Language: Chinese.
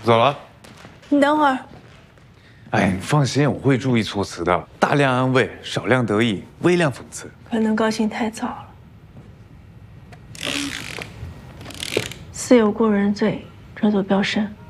走了。 你等会儿。 哎，你放心，我会注意措辞的，大量安慰，少量得意，微量讽刺。 可能高兴太早了。私有过人罪，这座飙升。